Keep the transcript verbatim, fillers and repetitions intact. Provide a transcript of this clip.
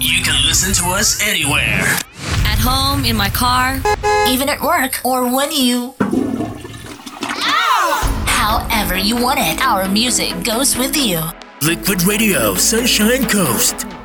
You can listen to us anywhere. At home, in my car, even at work, or when you... However you want it, our music goes with you. Liquid Radio, Sunshine Coast.